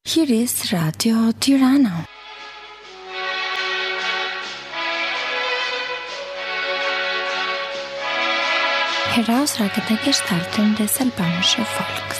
Hier ist Radio Tirana. Herausragende Gestalten des albanischen Volks.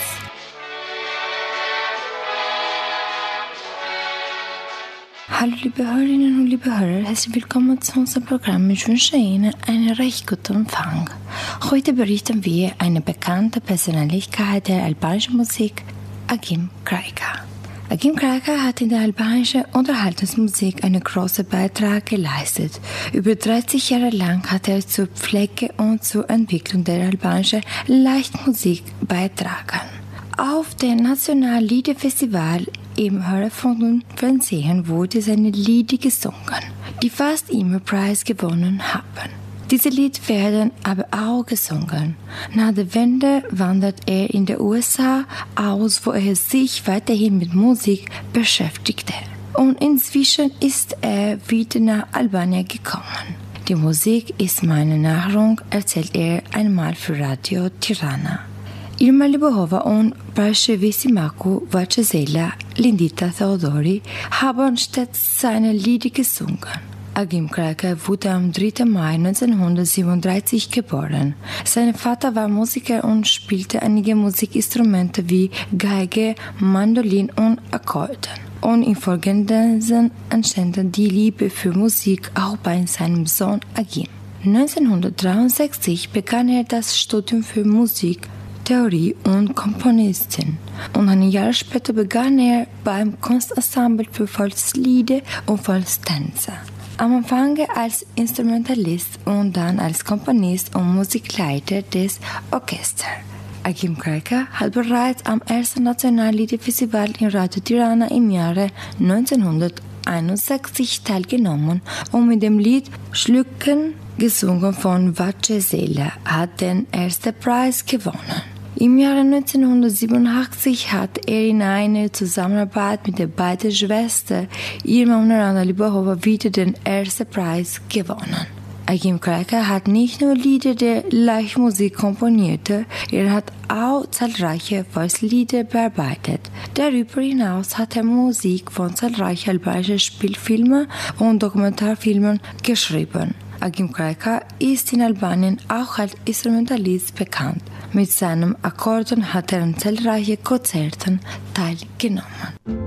Hallo liebe Hörerinnen und liebe Hörer, herzlich willkommen zu unserem Programm. Ich wünsche Ihnen einen recht guten Empfang. Heute berichten wir eine bekannte Persönlichkeit der albanischen Musik, Agim Krajka. Agim Krajka hat in der albanischen Unterhaltungsmusik einen großen Beitrag geleistet. Über 30 Jahre lang hat er zur Pflege und zur Entwicklung der albanischen Leichtmusik beigetragen. Auf dem Nationalen Liederfestival im Hörfunk und Fernsehen wurde seine Lieder gesungen, die fast immer Preis gewonnen haben. Diese Lieder werden aber auch gesungen. Nach der Wende wandert er in den USA aus, wo er sich weiterhin mit Musik beschäftigte. Und inzwischen ist er wieder nach Albanien gekommen. Die Musik ist meine Nahrung, erzählt er einmal für Radio Tirana. Irma Libovova und Prashevisimaku Vachesela Lindita Theodori haben stets seine Lieder gesungen. Agim Krajka wurde am 3. Mai 1937 geboren. Sein Vater war Musiker und spielte einige Musikinstrumente wie Geige, Mandolin und Akkordeon. Und infolgedessen entstand die Liebe für Musik auch bei seinem Sohn Agim. 1963 begann er das Studium für Musik, Theorie und Komponistin. Und ein Jahr später begann er beim Kunstensemble für Volkslieder und Volkstänze. Am Anfang als Instrumentalist und dann als Komponist und Musikleiter des Orchesters. Agim Krajka hat bereits am ersten Nationalen Liederfestival in Radio Tirana im Jahre 1961 teilgenommen und mit dem Lied Schlücken, gesungen von Vachesela, hat den ersten Preis gewonnen. Im Jahre 1987 hat er in einer Zusammenarbeit mit den beiden Schwestern Irma und Rana Libovova wieder den ersten Preis gewonnen. Agim Krajka hat nicht nur Lieder der Leichtmusik komponiert, er hat auch zahlreiche Volkslieder bearbeitet. Darüber hinaus hat er Musik von zahlreichen albanischen Spielfilmen und Dokumentarfilmen geschrieben. Agim Krajka ist in Albanien auch als Instrumentalist bekannt. Mit seinem Akkordeon hat er an zahlreichen Konzerten teilgenommen.